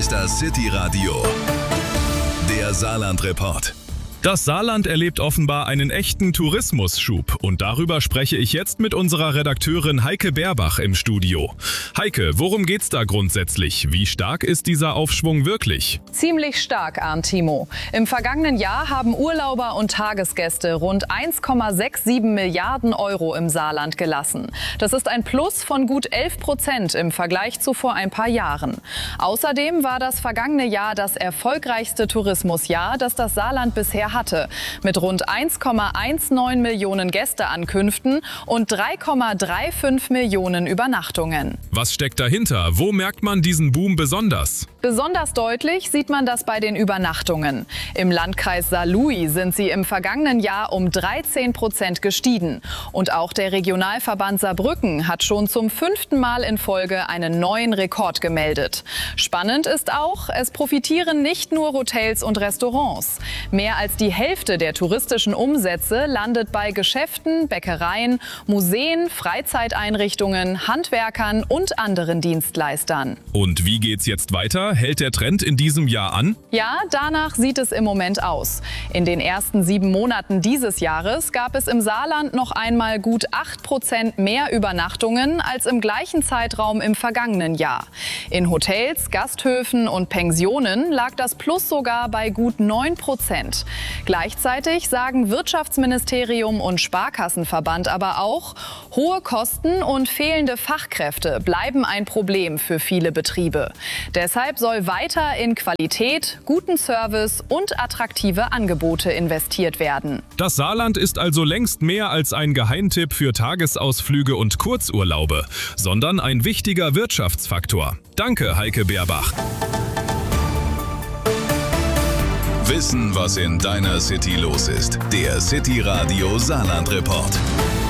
ist das City Radio, der Saarland-Report. Das Saarland erlebt offenbar einen echten Tourismusschub und darüber spreche ich jetzt mit unserer Redakteurin Heike Berbach im Studio. Heike, worum geht's da grundsätzlich? Wie stark ist dieser Aufschwung wirklich? Ziemlich stark, Arndt Timo. Im vergangenen Jahr haben Urlauber und Tagesgäste rund 1,67 Milliarden Euro im Saarland gelassen. Das ist ein Plus von gut 11% im Vergleich zu vor ein paar Jahren. Außerdem war das vergangene Jahr das erfolgreichste Tourismusjahr, das das Saarland bisher hatte, mit rund 1,19 Millionen Gästeankünften und 3,35 Millionen Übernachtungen. Was steckt dahinter? Wo merkt man diesen Boom besonders? Besonders deutlich sieht man das bei den Übernachtungen. Im Landkreis Saarlouis sind sie im vergangenen Jahr um 13% gestiegen. Und auch der Regionalverband Saarbrücken hat schon zum 5. Mal in Folge einen neuen Rekord gemeldet. Spannend ist auch, es profitieren nicht nur Hotels und Restaurants. Mehr als die Hälfte der touristischen Umsätze landet bei Geschäften, Bäckereien, Museen, Freizeiteinrichtungen, Handwerkern und anderen Dienstleistern. Und wie geht's jetzt weiter? Hält der Trend in diesem Jahr an? Ja, danach sieht es im Moment aus. In den ersten 7 Monaten dieses Jahres gab es im Saarland noch einmal gut 8% mehr Übernachtungen als im gleichen Zeitraum im vergangenen Jahr. In Hotels, Gasthöfen und Pensionen lag das Plus sogar bei gut 9%. Gleichzeitig sagen Wirtschaftsministerium und Sparkassenverband aber auch, hohe Kosten und fehlende Fachkräfte bleiben ein Problem für viele Betriebe. Deshalb soll weiter in Qualität, guten Service und attraktive Angebote investiert werden. Das Saarland ist also längst mehr als ein Geheimtipp für Tagesausflüge und Kurzurlaube, sondern ein wichtiger Wirtschaftsfaktor. Danke, Heike Berbach. Wissen, was in deiner City los ist. Der City Radio Saarland-Report.